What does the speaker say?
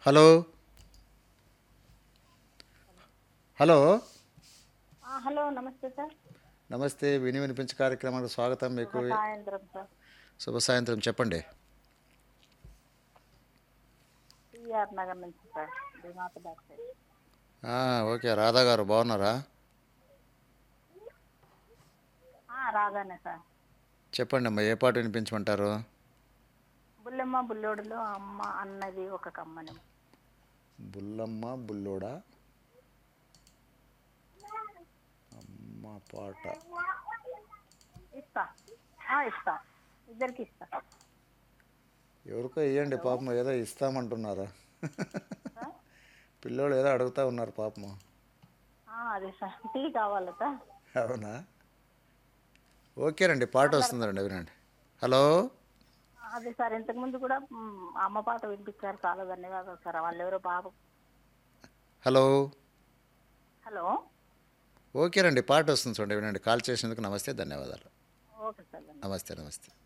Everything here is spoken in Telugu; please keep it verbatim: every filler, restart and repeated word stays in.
హలో హలో ఆ, హలో నమస్తే సార్. నమస్తే. విని వినిపించే కార్యక్రమానికి స్వాగతం శుభ మీకు. సాయంత్రం సార్. శుభ సాయంత్రం. చెప్పండి. టిఆర్ నగర్ నుంచి సార్, శ్రీమాత డాక్టర్. ఆ, ఓకే. రాధా గారు బాగున్నారా? ఆ, రాగానే సార్. చెప్పండి అమ్మా, ఏ పాట వినిపించమంటారు? బుల్లెమ్మ బుల్లోడులో అమ్మ అన్నది ఒక కమ్మని. బుల్లమ్మ బుల్లోడా అమ్మ పాట. ఇస్తా ఆ, ఇస్తా, ఇద్దరికి ఇస్తా. ఎవరికో ఇవ్వండి, హలో పాపం ఏదో ఇస్తామంటున్నారా? సార్. పిల్లోడు ఏదో అడుగుతా ఉన్నారు పాపము. ఆ, అదే సార్, టీ కావాలా సార్? అవునా? ఓకేనండి, పాట మాట్లాడతా. వస్తుందండి, వినండి. హలో అదే సార్, ఇంతకుముందు కూడా మ్, అమ్మ పాట వినిపించారు, చాలా ధన్యవాదాలు సార్. వాళ్ళు ఎవరో బాబు. Hello hello. ఓకేనండి, పాట వస్తుంది చూడండి, వినండి. కాల్ చేసినందుకు నమస్తే, ధన్యవాదాలు. ఓకే సార్, ధన్యవాదాలు. నమస్తే నమస్తే.